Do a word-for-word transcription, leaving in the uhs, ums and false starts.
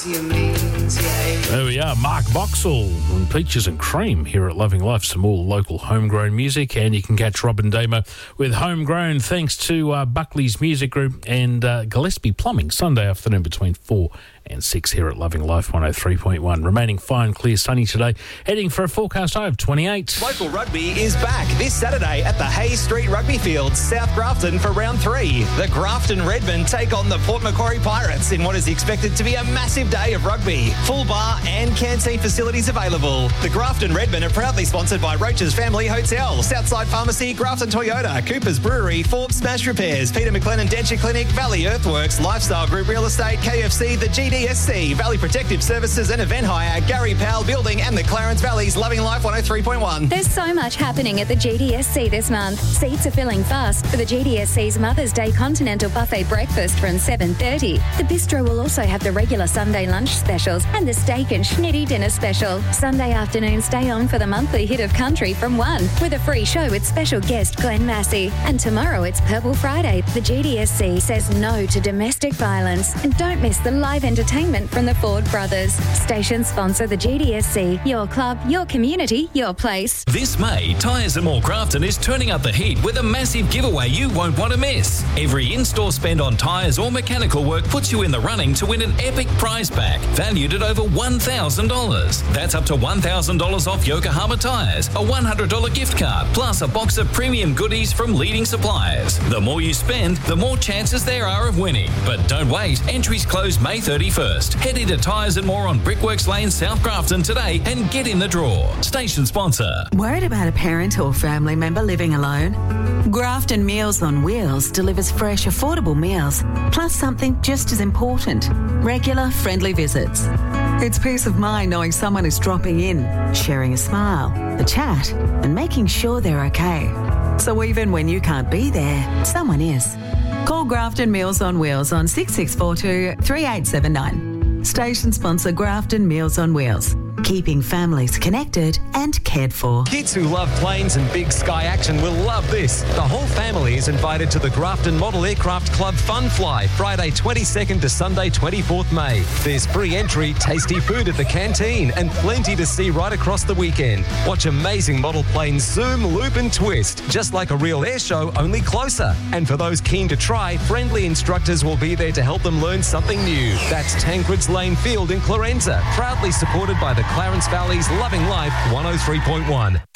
There we are, Mark Boxall and Peaches and Cream here at Loving Life. Some more local homegrown music, and you can catch Robin Damer with Homegrown thanks to uh, Buckley's Music Group and uh, Gillespie Plumbing, Sunday afternoon between four and six here at Loving Life one oh three point one. Remaining fine, clear, sunny today. Heading for a forecast high of twenty-eight. Local rugby is back this Saturday at the Hayes Street Rugby Field, South Grafton, for round three. The Grafton Redmen take on the Port Macquarie Pirates in what is expected to be a massive day of rugby. Full bar and canteen facilities available. The Grafton Redmen are proudly sponsored by Roach's Family Hotel, Southside Pharmacy, Grafton Toyota, Cooper's Brewery, Forbes Smash Repairs, Peter McLennan Denture Clinic, Valley Earthworks, Lifestyle Group Real Estate, K F C, the G D S C, Valley Protective Services and Event Hire, Gary Powell Building and the Clarence Valley's Loving Life one oh three point one. There's so much happening at the G D S C this month. Seats are filling fast for the G D S C's Mother's Day Continental Buffet Breakfast from seven thirty. The bistro will also have the regular Sunday lunch specials and the steak and schnitty dinner special. Sunday afternoons stay on for the monthly hit of country from one with a free show with special guest Glenn Massey. And tomorrow it's Purple Friday. The G D S C says no to domestic violence. And don't miss the live entertainment from the Ford Brothers. Station sponsor the G D S C. Your club, your community, your place. This May, Tyres and More Grafton is turning up the heat with a massive giveaway you won't want to miss. Every in-store spend on tyres or mechanical work puts you in the running to win an epic prize pack valued at over one thousand dollars. That's up to one thousand dollars off Yokohama tyres, a one hundred dollars gift card, plus a box of premium goodies from leading suppliers. The more you spend, the more chances there are of winning. But don't wait, entries close May thirty-first. Head into Tyres and More on Brickworks Lane, South Grafton today and get in the draw. Station sponsor. Worried about a parent or family member living alone? Grafton Meals on Wheels delivers fresh, affordable meals, plus something just as important, regular, friendly visits. It's peace of mind knowing someone is dropping in, sharing a smile, a chat, and making sure they're okay. So even when you can't be there, someone is. Call Grafton Meals on Wheels on six six four two, three eight seven nine. Station sponsor Grafton Meals on Wheels. Keeping families connected and cared for. Kids who love planes and big sky action will love this. The whole family is invited to the Grafton Model Aircraft Club Fun Fly, Friday twenty-second to Sunday twenty-fourth May. There's free entry, tasty food at the canteen, and plenty to see right across the weekend. Watch amazing model planes zoom, loop and twist, just like a real air show, only closer. And for those keen to try, friendly instructors will be there to help them learn something new. That's Tancred's Lane Field in Clarenza, proudly supported by the Clarence Valley's Loving Life one oh three point one.